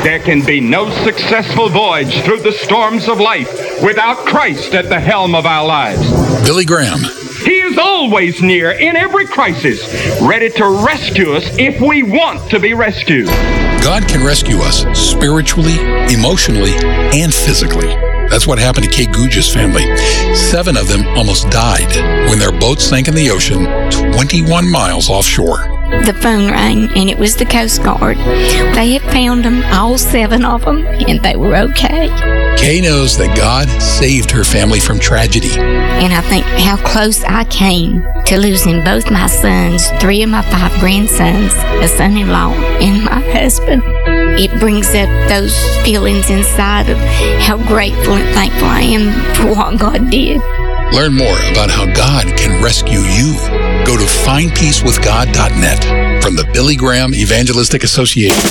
There can be no successful voyage through the storms of life without Christ at the helm of our lives. Billy Graham. He is always near in every crisis, ready to rescue us if we want to be rescued. God can rescue us spiritually, emotionally, and physically. That's what happened to Kate Gouge's family. 7 of them almost died when their boat sank in the ocean 21 miles offshore. The phone rang, and it was the Coast Guard. They had found them, all 7 of them, and they were okay. Kay knows that God saved her family from tragedy. And I think how close I came to losing both my sons, 3 of my 5 grandsons, a son-in-law, and my husband. It brings up those feelings inside of how grateful and thankful I am for what God did. Learn more about how God can rescue you. Go to findpeacewithgod.net from the Billy Graham Evangelistic Association.